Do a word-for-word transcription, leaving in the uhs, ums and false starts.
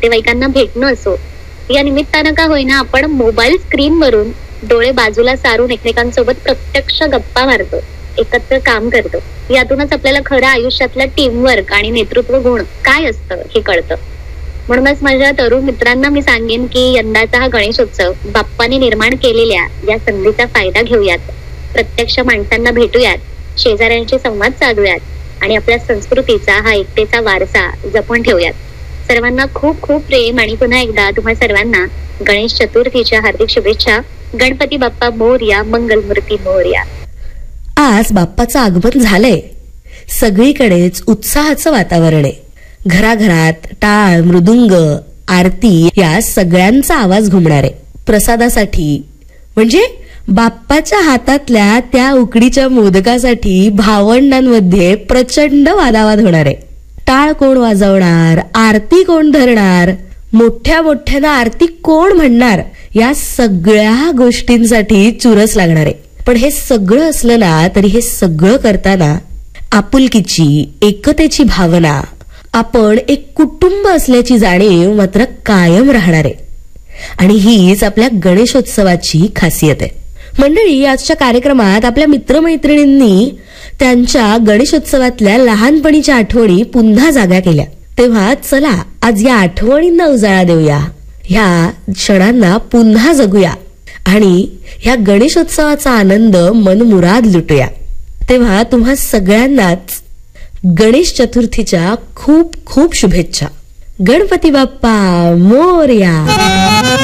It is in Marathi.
नातेवाईकांना भेटणं असो, या निमित्तानं का होईना आपण मोबाईल स्क्रीनवरून डोळे बाजूला सारून एकमेकांसोबत प्रत्यक्ष गप्पा मारतो, एकत्र काम करतो. यातूनच आपल्याला खरं आयुष्यातलं टीमवर्क आणि नेतृत्व गुण काय असतं हे कळतं. म्हणूनच माझ्या तरुण मित्रांना मी सांगेन की यंदाचा हा गणेशोत्सव बाप्पाने निर्माण केलेल्या या संधीचा फायदा घेऊयात, प्रत्यक्ष माणसांना भेटूयात, शेजाऱ्यांशी संवाद साधूयात आणि आपल्या संस्कृतीचा हा एकतेचा वारसा जपून ठेवूयात. सर्वांना खूप खूप प्रेम आणि पुन्हा एकदा तुम्हा सर्वांना गणेश चतुर्थीच्या हार्दिक शुभेच्छा. गणपती बाप्पा मोरया, मंगलमूर्ती मोरया. आज बाप्पाचं आगमन झालंय. सगळीकडेच उत्साहाचं वातावरण आहे. घराघरात टाळ, मृदुंग, आरती या सगळ्यांचा आवाज घुमणार आहे. प्रसादासाठी म्हणजे बाप्पाच्या हातातल्या त्या उकडीच्या मोदकासाठी भावंडांमध्ये प्रचंड वादावाद होणार आहे. टाळ कोण वाजवणार, आरती कोण धरणार, मोठ्या मोठ्यानं आरती कोण म्हणणार, या सगळ्या गोष्टींसाठी चुरस लागणार आहे. पण हे सगळं असलं ना तरी हे सगळं करताना आपुलकीची, एकतेची भावना, आपण एक कुटुंब असल्याची जाणीव मात्र कायम राहणार आहे. आणि हीच आपल्या गणेशोत्सवाची खासियत आहे. मंडळी, आजच्या कार्यक्रमात आपल्या मित्रमैत्रिणींनी त्यांच्या गणेशोत्सवातल्या लहानपणीच्या आठवणी पुन्हा जाग्या केल्या. तेव्हा चला आज या आठवणींना उजाळा देऊया, ह्या क्षणांना पुन्हा जगूया आणि ह्या गणेशोत्सवाचा आनंद मनमुराद लुटूया. तेव्हा तुम्हा सगळ्यांनाच गणेश चतुर्थीच्या खूप खूप शुभेच्छा. गणपती बाप्पा मोरया.